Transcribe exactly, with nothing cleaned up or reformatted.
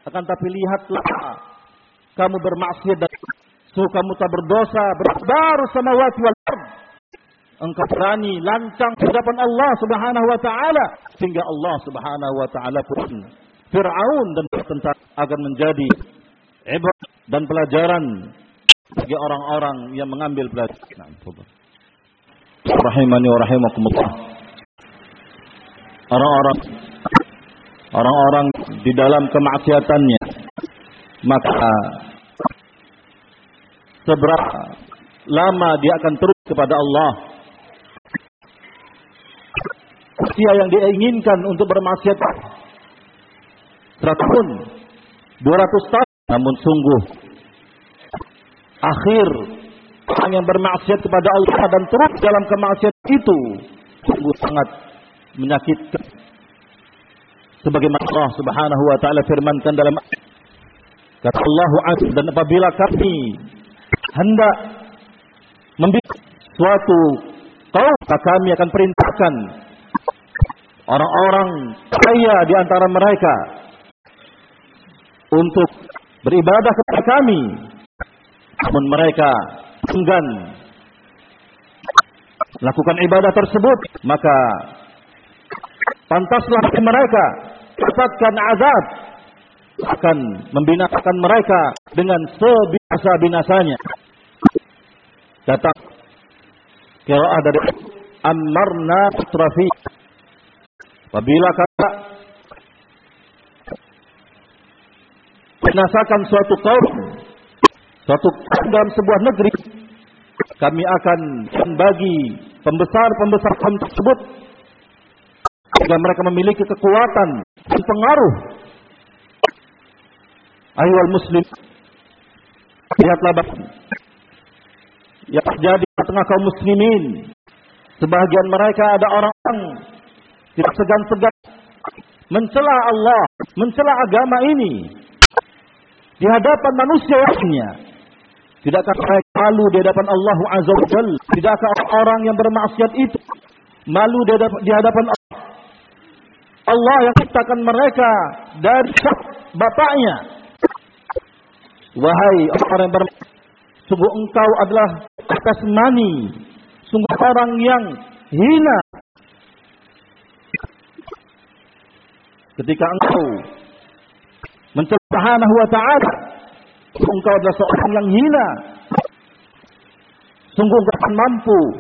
Akan tapi lihatlah kamu bermaksiat dan so kamu tak berdosa, baru samawati wal ard. Engkau berani lancang di hadapan Allah Subhanahu wa taala sehingga Allah Subhanahu wa taala pun Firaun dan tentara akan menjadi ibrat dan pelajaran bagi orang-orang yang mengambil pelajaran. Rahimani wa rahimakumullah. Orang-orang orang-orang di dalam kemaksiatannya, maka seberapa lama dia akan terus kepada Allah. Usia yang dia inginkan untuk bermaksiat seratus tahun, dua ratus tahun, namun sungguh akhir orang yang bermaksiat kepada Allah dan terus dalam kemaksiatan itu sungguh sangat menyakitkan. Sebagaimana Allah Subhanahu wa taala firmankan dalam kata Allahu azza, dan apabila kami hendak membuat suatu kaum, maka kami akan perintahkan orang-orang kaya di antara mereka untuk beribadah kepada kami, namun mereka enggan melakukan ibadah tersebut, maka pantaslah mereka dapatkan azab, akan membinasakan mereka dengan sebinasa-binasanya. Datang qiraah dari Ammarna Trafi, apabila kata binasakan suatu kaum, suatu kaum dalam sebuah negeri, kami akan membagi pembesar-pembesar kaum tersebut sehingga mereka memiliki kekuatan dan pengaruh. Ayyuhal muslim, lihatlah yang terjadi di tengah kaum muslimin. Sebahagian mereka ada orang-orang tidak segan-segan mencela Allah, mencela agama ini di hadapan manusia lainnya. Tidakkah mereka malu di hadapan Allah Azza wa Jalla? Tidakkah orang yang bermaksiat itu malu di hadapan Allah? Allah yang ciptakan mereka dari bapaknya. Wahai orang yang bermaksiat, sungguh engkau adalah kasmani, sungguh orang yang hina ketika engkau mencela Subhanahu wa ta'ala. Engkau adalah seorang yang hina. Sungguh engkau akan mampu